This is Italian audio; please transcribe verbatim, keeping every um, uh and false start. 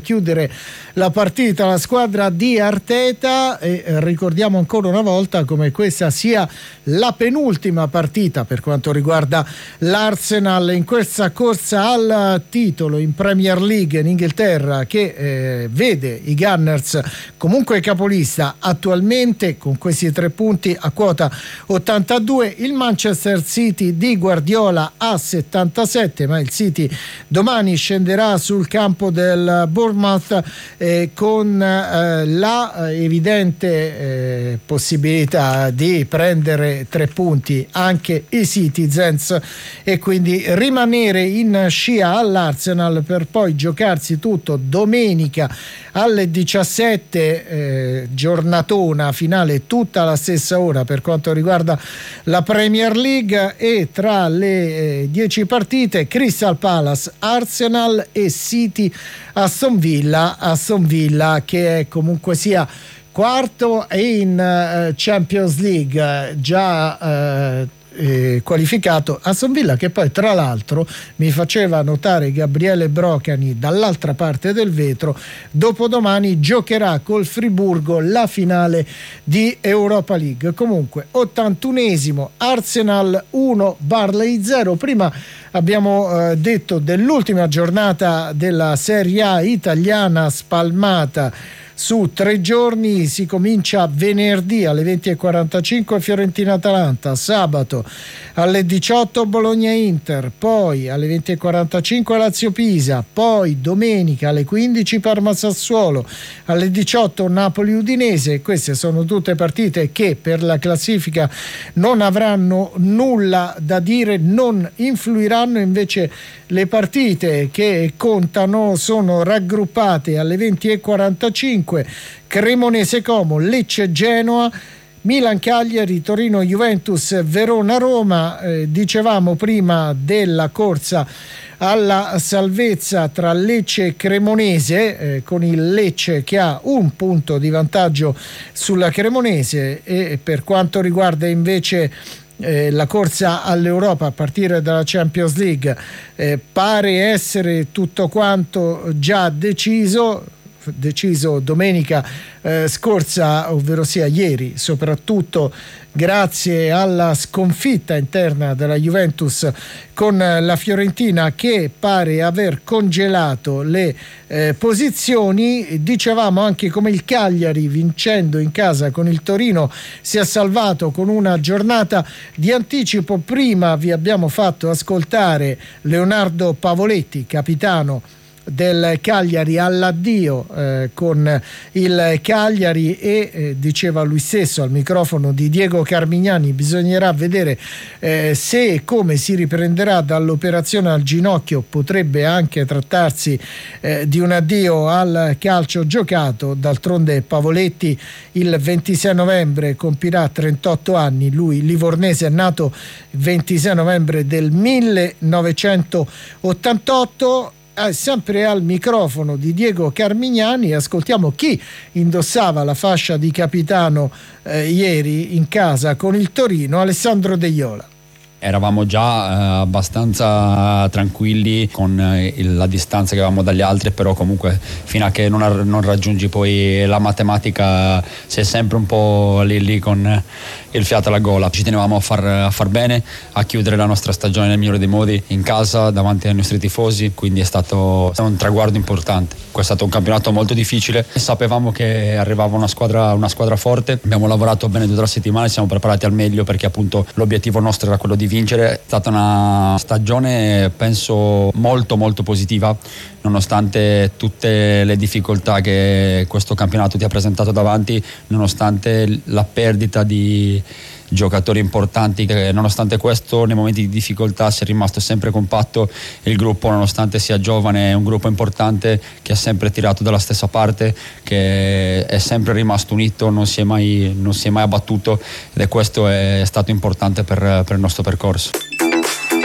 chiudere la partita la squadra di Arteta, e ricordiamo ancora una volta come questa sia la penultima partita per quanto riguarda l'Arsenal in questa corsa al titolo in Premier League in Inghilterra, che eh, vede i Gunners comunque capolista attualmente con questi tre punti a quota ottantadue, il Manchester City di Guardiola a settantasette, ma il City domani scenderà sul campo del Bournemouth eh, con eh, la evidente eh, possibilità di prendere tre punti anche i Citizens e quindi rimanere in scia all'Arsenal per poi giocarsi tutto domenica alle diciassette, eh, giornatona finale tutta alla stessa ora per quanto riguarda la Premier League, e tra le dieci eh, partite Crystal Palace, Arsenal e City Aston Villa, Aston Villa che è comunque sia quarto e in uh, Champions League già uh, eh, qualificato. Aston Villa che poi tra l'altro mi faceva notare Gabriele Brocani dall'altra parte del vetro, dopodomani giocherà col Friburgo la finale di Europa League. Comunque ottantunesimo, Arsenal uno, Burnley zero. Prima abbiamo eh, detto dell'ultima giornata della Serie A italiana spalmata su tre giorni. Si comincia venerdì alle venti e quarantacinque Fiorentina-Atalanta, sabato alle diciotto Bologna-Inter, poi alle venti e quarantacinque Lazio-Pisa, poi domenica alle quindici Parma-Sassuolo, alle diciotto Napoli-Udinese. Queste sono tutte partite che per la classifica non avranno nulla da dire, non influiranno. Invece le partite che contano sono raggruppate alle venti e quarantacinque Cremonese Como, Lecce Genoa, Milan Cagliari, Torino Juventus, Verona Roma. Eh, dicevamo prima della corsa alla salvezza tra Lecce e Cremonese, eh, con il Lecce che ha un punto di vantaggio sulla Cremonese, e per quanto riguarda invece Eh, la corsa all'Europa a partire dalla Champions League, eh, pare essere tutto quanto già deciso deciso domenica eh, scorsa, ovvero sia ieri, soprattutto grazie alla sconfitta interna della Juventus con la Fiorentina che pare aver congelato le eh, posizioni. Dicevamo anche come il Cagliari, vincendo in casa con il Torino, si è salvato con una giornata di anticipo. Prima vi abbiamo fatto ascoltare Leonardo Pavoletti, capitano del Cagliari, all'addio eh, con il Cagliari, e eh, diceva lui stesso al microfono di Diego Carmignani: bisognerà vedere eh, se e come si riprenderà dall'operazione al ginocchio, potrebbe anche trattarsi eh, di un addio al calcio giocato. D'altronde Pavoletti il ventisei novembre compirà trentotto anni, lui livornese, è nato il ventisei novembre del millenovecentottantotto. Eh, sempre al microfono di Diego Carmignani ascoltiamo chi indossava la fascia di capitano eh, ieri in casa con il Torino: Alessandro De Iola. Eravamo già eh, abbastanza tranquilli con eh, la distanza che avevamo dagli altri, però comunque fino a che non, non raggiungi poi la matematica sei sempre un po' lì lì con eh, il fiato alla gola. Ci tenevamo a far, a far bene, a chiudere la nostra stagione nel migliore dei modi, in casa davanti ai nostri tifosi, quindi è stato, è stato un traguardo importante. Questo è stato un campionato molto difficile, sapevamo che arrivava una squadra, una squadra forte, abbiamo lavorato bene tutta la settimana, siamo preparati al meglio perché appunto l'obiettivo nostro era quello di vincere. È stata una stagione penso molto molto positiva, nonostante tutte le difficoltà che questo campionato ti ha presentato davanti, nonostante la perdita di giocatori importanti, che nonostante questo nei momenti di difficoltà si è rimasto sempre compatto. Il gruppo, nonostante sia giovane, è un gruppo importante che ha sempre tirato dalla stessa parte, che è sempre rimasto unito, non si è mai, non si è mai abbattuto, ed è questo è stato importante per, per il nostro percorso.